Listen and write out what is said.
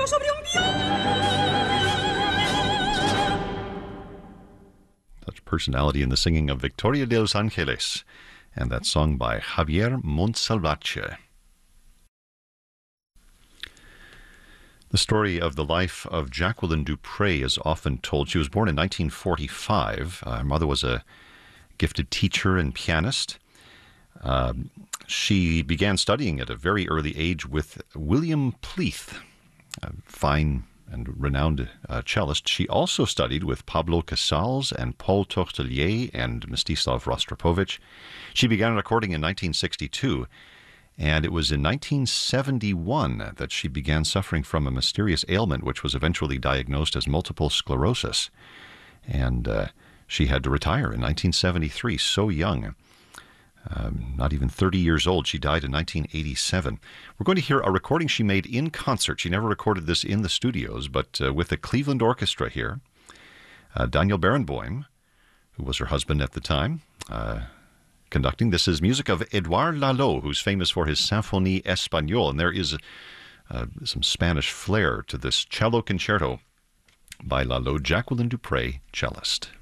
Such personality in the singing of Victoria de los Angeles, and that song by Javier Montsalvatge. The story of the life of Jacqueline du Pré is often told. She was born in 1945. Her mother was a gifted teacher and pianist. She began studying at a very early age with William Pleath, a fine and renowned cellist. She also studied with Pablo Casals and Paul Tourtellier and Mstislav Rostropovich. She began recording in 1962, and it was in 1971 that she began suffering from a mysterious ailment which was eventually diagnosed as multiple sclerosis. And she had to retire in 1973, so young. Not even 30 years old. She died in 1987. We're going to hear a recording she made in concert. She never recorded this in the studios, but with the Cleveland Orchestra here. Daniel Barenboim, who was her husband at the time, conducting. This is music of Edouard Lalo, who's famous for his Symphonie Espagnole, and there is some Spanish flair to this cello concerto by Lalo. Jacqueline du Pré, cellist.